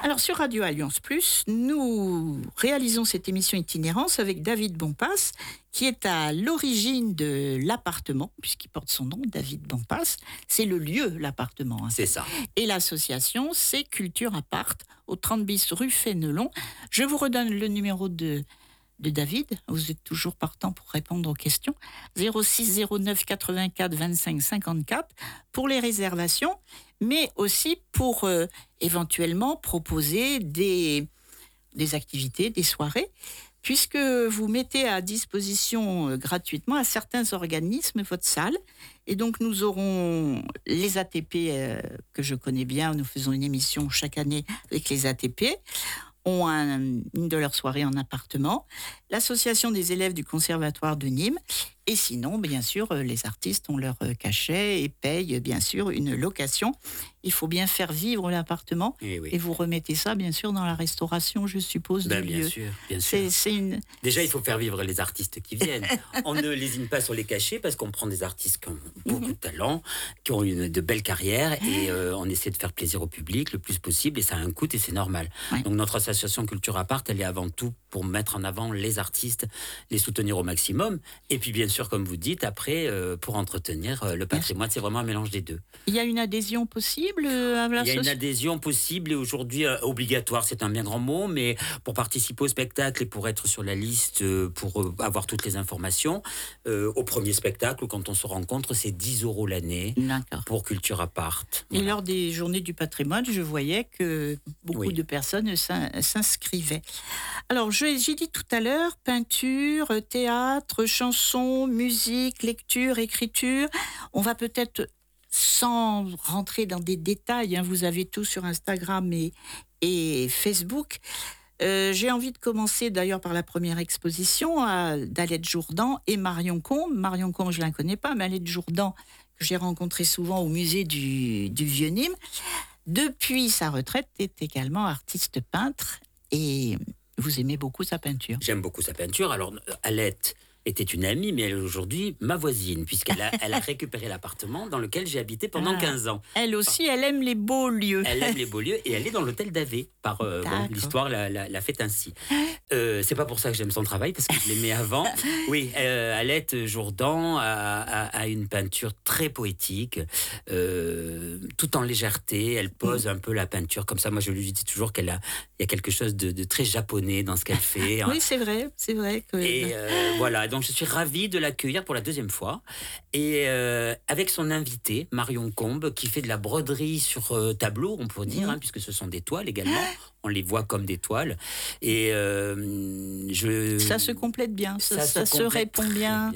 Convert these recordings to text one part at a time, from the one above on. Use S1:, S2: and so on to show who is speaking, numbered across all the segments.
S1: Alors sur Radio Alliance Plus, nous réalisons cette émission Itinérance avec David Bompas, qui est à l'origine de l'appartement, puisqu'il porte son nom, David Bompas. C'est le lieu, l'appartement.
S2: C'est ça.
S1: Et l'association, c'est Culture Apart, au 30 bis rue Fénelon. Je vous redonne le numéro de David. Vous êtes toujours partant pour répondre aux questions. 06 09 84 25 54 pour les réservations, mais aussi pour éventuellement proposer des activités, des soirées, puisque vous mettez à disposition gratuitement à certains organismes votre salle. Et donc nous aurons les ATP que je connais bien. Nous faisons une émission chaque année avec les ATP. Ont une de leurs soirées en appartement, l'association des élèves du conservatoire de Nîmes, et sinon, bien sûr, les artistes ont leur cachet et payent, bien sûr, une location. Il faut bien faire vivre l'appartement, et vous remettez ça, bien sûr, dans la restauration, je suppose, du
S2: bien
S1: lieu.
S2: Sûr, bien sûr. Déjà, il faut faire vivre les artistes qui viennent. On ne lésine pas sur les cachets, parce qu'on prend des artistes qui ont beaucoup de talent, qui ont de belles carrières, et on essaie de faire plaisir au public le plus possible, et ça a un coût, et c'est normal. Ouais. Donc notre association Culture Apart, elle est avant tout pour mettre en avant les artistes, les soutenir au maximum, et puis bien sûr, comme vous dites, après, pour entretenir le patrimoine, c'est vraiment un mélange des deux.
S1: Il y a une adhésion possible à l'association ?
S2: Il y a une adhésion possible, et aujourd'hui obligatoire, c'est un bien grand mot, mais pour participer au spectacle et pour être sur la liste, pour avoir toutes les informations, au premier spectacle, quand on se rencontre, c'est 10 € l'année pour Culture Apart.
S1: Voilà. Et lors des journées du patrimoine, je voyais que beaucoup de personnes s'inscrivaient. Alors, j'ai dit tout à l'heure, peinture, théâtre, chanson, musique, lecture, écriture. On va peut-être, sans rentrer dans des détails, vous avez tout sur Instagram et Facebook. J'ai envie de commencer d'ailleurs par la première exposition d'Alette Jourdan et Marion Combe. Marion Combe, je ne la connais pas, mais Alette Jourdan, que j'ai rencontrée souvent au musée du Vieux-Nîmes. Depuis sa retraite, est également artiste peintre et vous aimez beaucoup sa peinture.
S2: J'aime beaucoup sa peinture. Alors, Alette était une amie, mais elle est aujourd'hui ma voisine, puisqu'elle a récupéré l'appartement dans lequel j'ai habité pendant 15 ans.
S1: Elle aussi, elle aime les beaux lieux.
S2: Elle aime les beaux lieux, et elle est dans l'hôtel d'Avé. L'histoire l'a fait ainsi. C'est pas pour ça que j'aime son travail, parce que je l'aimais avant. Oui, Alette Jourdan a une peinture très poétique, tout en légèreté. Elle pose un peu la peinture comme ça. Moi, je lui dis toujours il y a quelque chose de très japonais dans ce qu'elle fait.
S1: Oui, c'est vrai que...
S2: Et voilà. Donc, je suis ravie de l'accueillir pour la deuxième fois. Et avec son invité, Marion Combe, qui fait de la broderie sur tableau, on peut dire, puisque ce sont des toiles également. On les voit comme des toiles. Et
S1: ça se complète bien, ça se répond bien.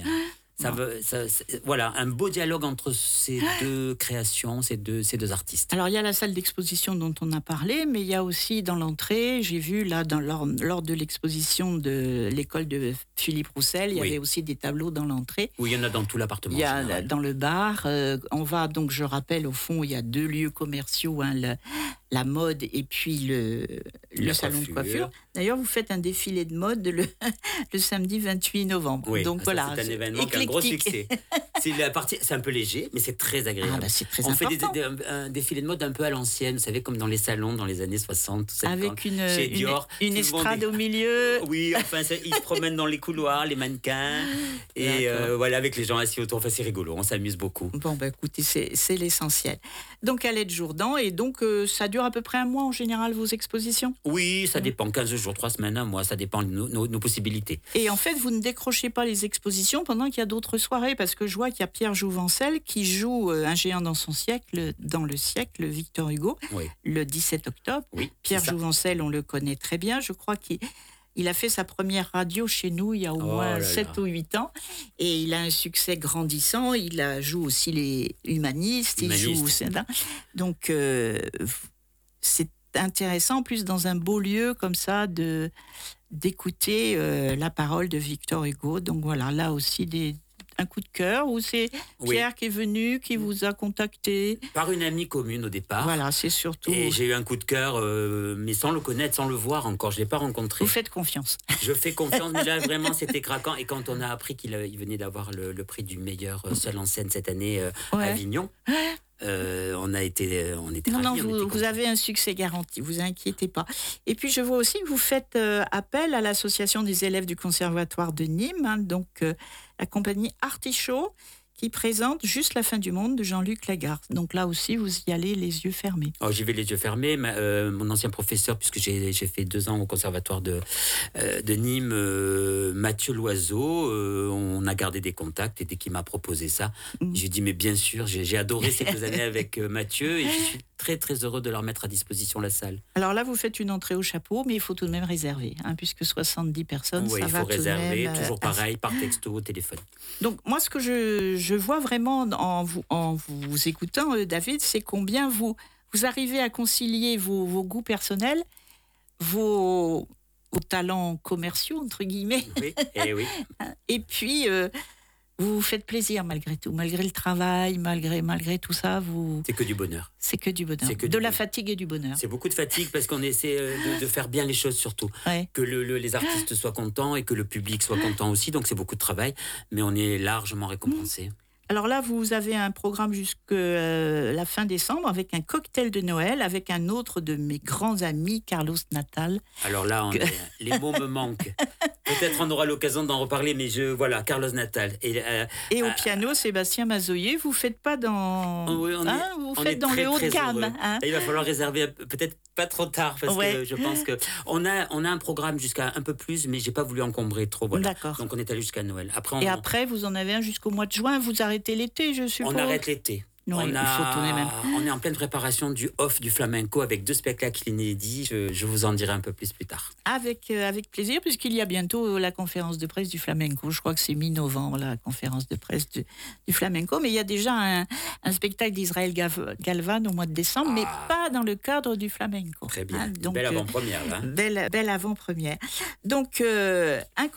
S2: Voilà, un beau dialogue entre ces deux créations, ces deux artistes.
S1: Alors, il y a la salle d'exposition dont on a parlé, mais il y a aussi dans l'entrée, j'ai vu là, lors de l'exposition de l'école de Philippe Roussel, il y avait aussi des tableaux dans l'entrée.
S2: Oui, il y en a dans tout l'appartement.
S1: Il y a dans le bar. On va, donc, je rappelle, au fond, il y a 2 lieux commerciaux, la mode et puis le salon de coiffure. D'ailleurs, vous faites un défilé de mode le samedi 28 novembre.
S2: Oui,
S1: donc voilà,
S2: c'est un événement qui a un gros succès. C'est un peu léger, mais c'est très agréable.
S1: C'est très
S2: On
S1: important.
S2: fait un défilé de mode un peu à l'ancienne, vous savez, comme dans les salons dans les années 60.
S1: Avec
S2: chez Dior,
S1: une estrade au milieu.
S2: Oui, enfin, ils se promènent dans les couloirs, les mannequins. Et voilà, avec les gens assis autour. Enfin, c'est rigolo, on s'amuse beaucoup.
S1: Bon, écoutez, c'est l'essentiel. Donc, Alette Jourdan, et donc, ça dure à peu près un mois en général, vos expositions ?
S2: Oui, ça dépend, 15 jours, 3 semaines, un mois, ça dépend de nos possibilités.
S1: Et en fait, vous ne décrochez pas les expositions pendant qu'il y a d'autres soirées, parce que je vois qu'il y a Pierre Jouvencel qui joue Un géant dans le siècle, Victor Hugo, le 17 octobre.
S2: Oui,
S1: Pierre Jouvencel, on le connaît très bien, je crois qu'il a fait sa première radio chez nous il y a au moins 7 ou 8 ans. Et il a un succès grandissant. Il joue aussi les humanistes. Il joue... Donc, c'est intéressant, en plus, dans un beau lieu comme ça, d'écouter la parole de Victor Hugo. Donc voilà, là aussi, un coup de cœur, ou c'est Pierre qui est venu, qui vous a contacté ?
S2: Par une amie commune au départ.
S1: Voilà, c'est surtout...
S2: Et j'ai eu un coup de cœur, mais sans le connaître, sans le voir encore, je ne l'ai pas rencontré.
S1: Vous faites confiance.
S2: Je fais confiance, mais là vraiment c'était craquant. Et quand on a appris qu'il venait d'avoir le prix du meilleur seul en scène cette année à Avignon, On était
S1: Non,
S2: ravis.
S1: vous avez un succès garanti, vous inquiétez pas. Et puis je vois aussi que vous faites appel à l'association des élèves du conservatoire de Nîmes, hein, donc la compagnie Artichaut, qui présente Juste la fin du monde de Jean-Luc Lagarde. Donc là aussi, vous y allez les yeux fermés.
S2: Oh, j'y vais les yeux fermés. Mon ancien professeur, puisque j'ai fait 2 ans au conservatoire de Nîmes, Mathieu Loiseau, on a gardé des contacts, et dès qu'il m'a proposé ça, j'ai dit mais bien sûr, j'ai adoré ces 2 années avec Mathieu, et je suis très très heureux de leur mettre à disposition la salle.
S1: Alors là, vous faites une entrée au chapeau, mais il faut tout de même réserver, hein, puisque 70 personnes,
S2: oui,
S1: ça va tout de même...
S2: il faut réserver, toujours pareil, par texto, au téléphone.
S1: Donc moi, ce que je vois vraiment en vous écoutant, David, c'est combien vous arrivez à concilier vos goûts personnels, vos talents commerciaux, entre guillemets.
S2: Oui.
S1: Et puis, vous vous faites plaisir malgré tout, malgré le travail, malgré tout ça.
S2: C'est que du bonheur.
S1: C'est que du bonheur. De la fatigue et du bonheur.
S2: C'est beaucoup de fatigue parce qu'on essaie de faire bien les choses surtout.
S1: Ouais.
S2: Que les artistes soient contents et que le public soit content aussi. Donc c'est beaucoup de travail, mais on est largement récompensé.
S1: Alors là, vous avez un programme jusqu'à la fin décembre avec un cocktail de Noël, avec un autre de mes grands amis, Carlos Natal.
S2: Alors là, les mots me manquent. Peut-être on aura l'occasion d'en reparler, mais voilà, Carlos Natal.
S1: Et au piano, Sébastien Mazoyer. Vous faites pas dans...
S2: Oui,
S1: vous faites dans le haut de gamme. Hein.
S2: Il va falloir réserver peut-être pas trop tard, parce que je pense qu'on a un programme jusqu'à un peu plus, mais j'ai pas voulu encombrer trop. Voilà.
S1: D'accord.
S2: Donc on est allé jusqu'à Noël.
S1: Après, vous en avez un jusqu'au mois de juin. Vous arrêtez l'été, je suppose.
S2: On arrête l'été.
S1: Oui, il faut tourner même.
S2: On est en pleine préparation du off du flamenco avec 2 spectacles inédits. Je vous en dirai un peu plus tard.
S1: Avec plaisir, puisqu'il y a bientôt la conférence de presse du flamenco. Je crois que c'est mi-novembre, la conférence de presse du flamenco. Mais il y a déjà un spectacle d'Israël Galvan au mois de décembre, mais pas dans le cadre du flamenco.
S2: Très bien. Donc, belle avant-première, là.
S1: Belle avant-première. Donc, un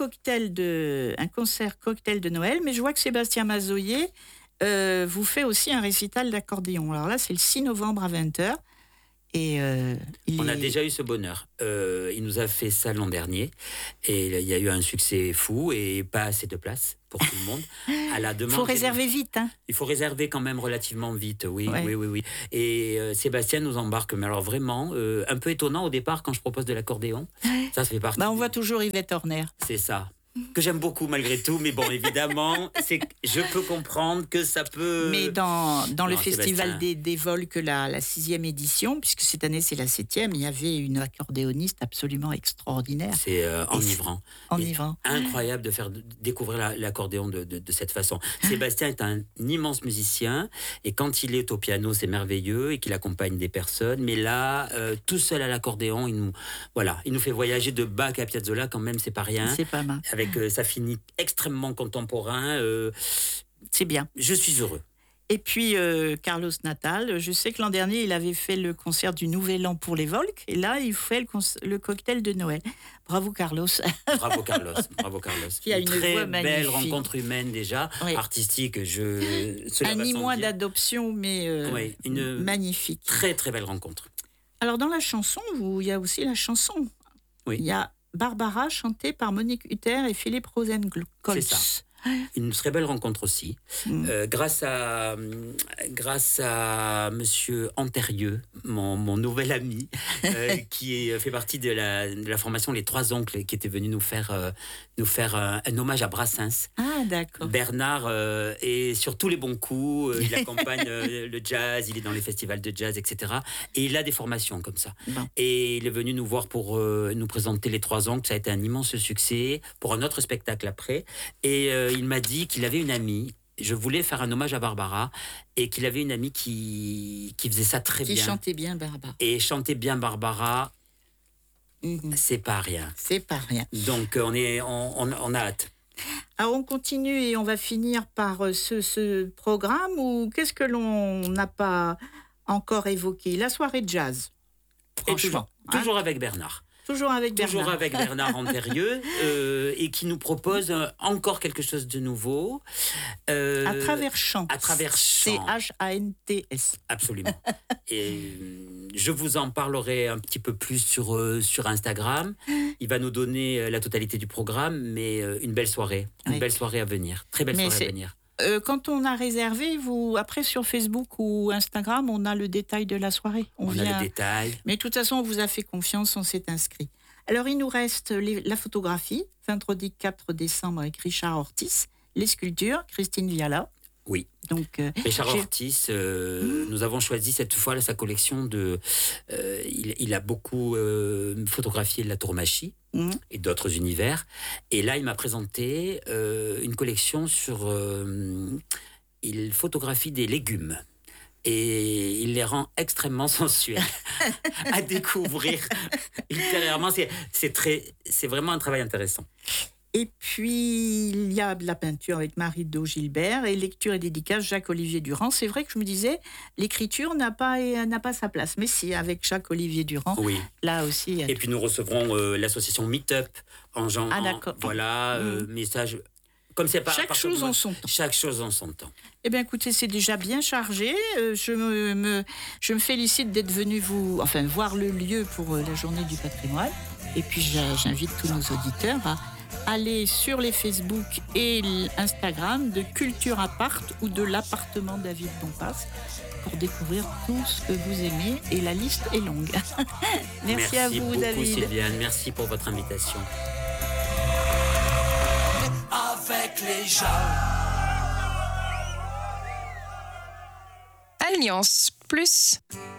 S1: concert cocktail de Noël. Mais je vois que Sébastien Mazoyer vous fait aussi un récital d'accordéon. Alors là, c'est le 6 novembre à 20h. Et
S2: on a déjà eu ce bonheur. Il nous a fait ça l'an dernier. Et il y a eu un succès fou et pas assez de place pour tout le monde. À la demande,
S1: il faut réserver vite. Hein.
S2: Il faut réserver quand même relativement vite, oui. Et Sébastien nous embarque, mais alors vraiment, un peu étonnant au départ quand je propose de l'accordéon. Ça fait partie.
S1: On voit toujours Yvette Horner.
S2: C'est ça. Que j'aime beaucoup malgré tout, mais bon, évidemment, je peux comprendre que ça peut...
S1: Mais dans le Festival des Volques, la 6e édition, puisque cette année c'est la 7e, il y avait une accordéoniste absolument extraordinaire.
S2: C'est enivrant.
S1: Enivrant.
S2: Incroyable de faire découvrir l'accordéon de cette façon. Sébastien est un immense musicien, et quand il est au piano, c'est merveilleux, et qu'il accompagne des personnes, mais là, tout seul à l'accordéon, il nous fait voyager de Bach à Piazzolla, quand même, c'est pas rien.
S1: C'est pas mal.
S2: Avec ça finit extrêmement contemporain.
S1: C'est bien.
S2: Je suis heureux.
S1: Et puis, Carlos Natal, je sais que l'an dernier, il avait fait le concert du Nouvel An pour les Volques. Et là, il fait le cocktail de Noël. Bravo, Carlos.
S2: Bravo, Carlos.
S1: Qui a une
S2: très
S1: voix
S2: belle
S1: magnifique.
S2: rencontre humaine déjà, artistique.
S1: Un ni-moins d'adoption, mais magnifique.
S2: Très, très belle rencontre.
S1: Alors, dans la chanson, il y a aussi la chanson.
S2: Oui.
S1: Il y a Barbara, chantée par Monique Hutter et Philippe Rosenkolz.
S2: C'est ça. Une très belle rencontre aussi. Grâce à Monsieur Antérieux, mon nouvel ami, qui fait partie de la formation Les Trois Oncles, qui était venu nous faire un hommage à Brassens.
S1: Ah, d'accord.
S2: Bernard est sur tous les bons coups. Il accompagne le jazz, il est dans les festivals de jazz, etc. Et il a des formations comme ça. Bon. Et il est venu nous voir pour nous présenter Les Trois Oncles. Ça a été un immense succès pour un autre spectacle après. Et il m'a dit qu'il avait une amie. Je voulais faire un hommage à Barbara et qu'il avait une amie qui faisait ça très bien.
S1: Qui chantait bien Barbara.
S2: Et chanter bien Barbara, c'est pas rien.
S1: C'est pas rien.
S2: Donc on a hâte.
S1: Alors on continue et on va finir par ce programme ou qu'est-ce que l'on n'a pas encore évoqué? La soirée de jazz.
S2: Et toujours avec Bernard.
S1: Toujours avec
S2: Bernard Antérieux et qui nous propose encore quelque chose de nouveau.
S1: À travers chant. CHANTS.
S2: Absolument. Et je vous en parlerai un petit peu plus sur Instagram. Il va nous donner la totalité du programme, mais une belle soirée. Une belle soirée à venir. Très belle soirée à venir.
S1: Quand on a réservé, après sur Facebook ou Instagram, on a le détail de la soirée.
S2: On a le détail.
S1: Mais de toute façon, on vous a fait confiance, on s'est inscrit. Alors, il nous reste la photographie, vendredi 4 décembre avec Richard Ortiz, les sculptures, Christine Viala.
S2: Oui.
S1: Donc,
S2: Richard Ortiz, nous avons choisi cette fois sa collection de. Il a beaucoup photographié la tauromachie et d'autres univers. Et là, il m'a présenté une collection sur. Il photographie des légumes. Et il les rend extrêmement sensuels à découvrir ultérieurement. C'est vraiment un travail intéressant.
S1: Et puis, il y a de la peinture avec Marie-Do Gilbert et lecture et dédicace Jacques-Olivier Durand. C'est vrai que je me disais, l'écriture n'a pas sa place. Mais si, avec Jacques-Olivier Durand,
S2: oui.
S1: Là aussi.
S2: Et puis, nous recevrons l'association Meetup en janvier.
S1: Ah, d'accord.
S2: Voilà, message. Comme c'est
S1: Chaque chose en son temps.
S2: Chaque chose en son temps.
S1: Eh bien, écoutez, c'est déjà bien chargé. Je me félicite d'être venu voir le lieu pour la journée du patrimoine. Et puis, j'invite tous nos auditeurs à aller sur les Facebook et Instagram de Culture Apart ou de l'appartement David Bompas pour découvrir tout ce que vous aimez. Et la liste est longue. Merci à vous,
S2: beaucoup,
S1: David.
S2: Sylviane. Merci pour votre invitation.
S3: Avec les gens.
S4: Alliance Plus.